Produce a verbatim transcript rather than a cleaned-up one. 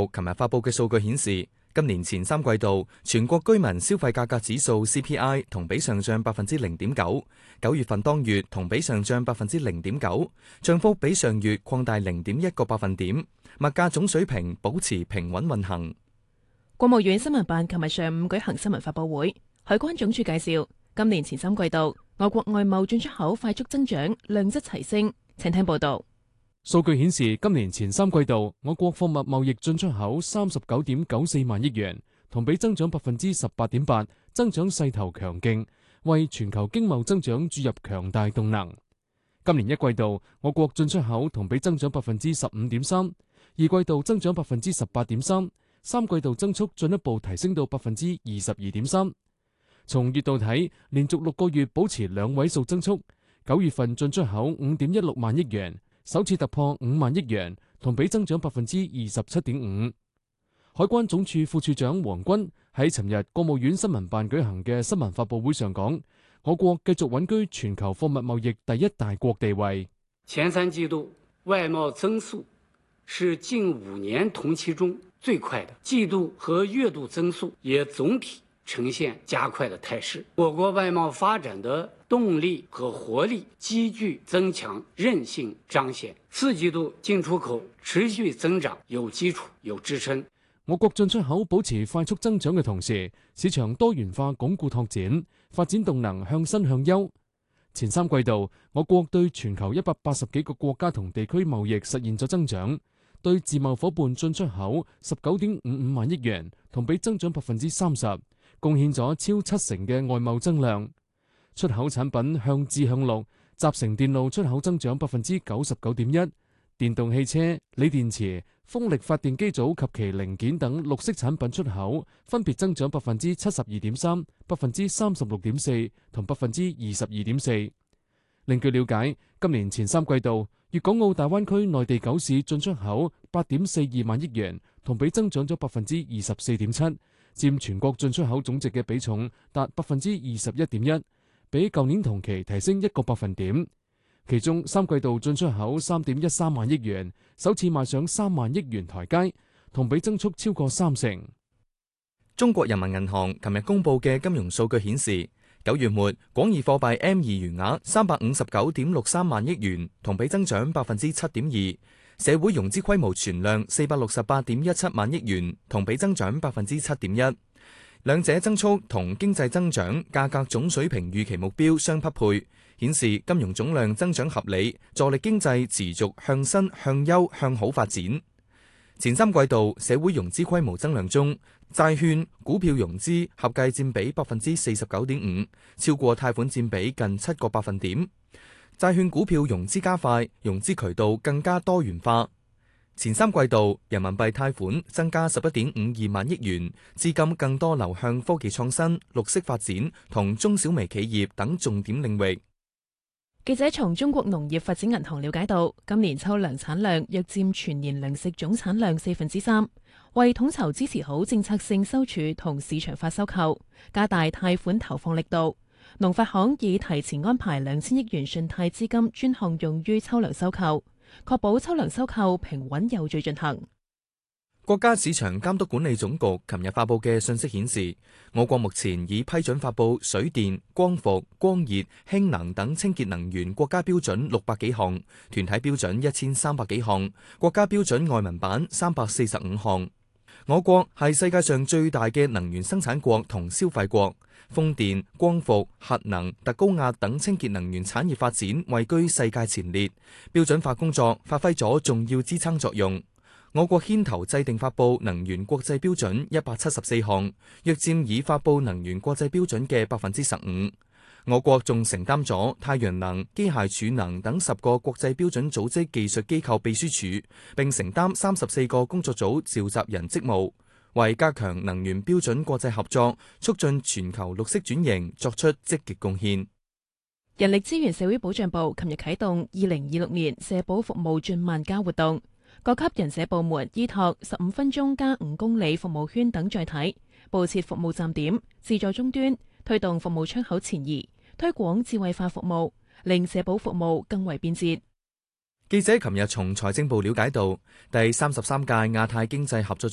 部琴日發布嘅數據顯示，今年前三季度全國居民消費價格指數 C P I 同比上漲百分之零點九，九月份當月同比上漲百分之零點九，漲幅比上月擴大零點一個百分點，物價總水平保持平穩運行。 國務院新聞辦琴日上午舉行新聞發佈會，海關總署介紹，今年前三季度我國外貿進出口快速增長，量質齊升。請聽報道。 數據顯示，今年前三季度我國貨物貿易進出口三十九點九四萬億元，同比增長百分之十八點八，增長勢頭強勁，為全球經貿增長注入強大動能。今年一季度我國進出口同比增長百分之十五點三，二季度增長百分之十八點三，三季度增速進一步提升到百分之二十二點三。從月度睇，連續六個月保持兩位數增速，九月份進出口五點一六萬億元。首次突破五萬億元，同比增長百分之二十七點五。海關總署副署長黃軍喺尋日國務院新聞辦舉行嘅新聞發佈會上講，我國繼續穩居全球貨物貿易第一大國地位。 前三季度外貿增速是近五年同期中最快的，季度和月度增速也總體呈現加快的態勢。我國外貿發展的動力和活力急劇增強，韌性彰顯。四季度進出口持續增長，有基礎有支撐。 我國進出口保持快速增長嘅同時，市場多元化鞏固拓展，發展動能向新向優。前三季度，我國對全球一百八十幾個國家同地區貿易實現咗增長，對自貿夥伴進出口十九點五五萬億元，同比增長百分之三十，貢獻咗超七成嘅外貿增量。出口產品向智向綠，集成電路出口增長百分之九十九點一，電動汽車、鋰電池、風力發電機組及其零件等綠色產品出口分別增長百分之七十二點三、百分之三十六點四同百分之二十二點四。另據了解，今年前三季度，粵港澳大灣區內地九市進出口八點四二萬億元，同比增長咗百分之二十四點七，佔全國進出口總值嘅比重達百分之二十一點一。比舊年同期提升一個百分點，其中三季度進出口三點一三萬億元，首次邁上三萬億元台階，同比增速超過三成。 中國人民銀行琴日公布嘅金融數據顯示，九月末廣義貨幣 M 二餘額三百五十九點六三萬億元，同比增長百分之七點二；社會融資規模存量四百六十八點一七萬億元，同比增長百分之七點一。兩者增速同經濟增長、價格總水平預期目標相匹配，顯示金融總量增長合理，助力經濟持續向新、向優、向好發展。前三季度社會融資規模增量中，債券、股票融資合計佔比百分之四十九點五，超過貸款佔比近七個百分點。債券股票融資加快，融資渠道更加多元化。前三季度人民幣貸款增加十一點五二萬億元，資金更多流向科技創新、綠色發展同中小微企業等重點領域。 記者從中國農業發展銀行了解到，今年秋糧產量約佔全年糧食總產量四分之三。為統籌支持好政策性收儲同市場化收購，加大貸款投放力度，農發行已提前安排兩千億元信貸資金專項用於秋糧收購，確保秋糧收購平穩有序進行。 國家市場監督管理總局琴日發佈嘅信息顯示，我國目前已批准發佈水電、光伏、光熱、氫能等清潔能源國家標準六百幾項，團體標準一千三百幾項，國家標準外文版三百四十五項。我國係世界上最大嘅能源生產國同消費國，風電、光伏、核能、特高壓等清潔能源產業發展位居世界前列，標準化工作發揮咗重要支撐作用。我國牽頭制定發佈能源國際標準一百七十四項，約佔已發佈能源國際標準嘅百分之十五。我國仲承擔咗太陽能、機械儲能等十個國際標準組織技術機構秘書處，並承擔三十四個工作組召集人職務，為加強能源標準國際合作、促進全球綠色轉型作出積極貢獻。 人力資源社會保障部琴日啟動二零二六年社保服務進萬家活動。各級人社部門依託十五分鐘加五公里服務圈等載體，佈設服務站點、自助終端，推動服務窗口前移，推廣智慧化服務，令社保服務更為便捷。 記者琴日從財政部了解到，第三十三屆亞太經濟合作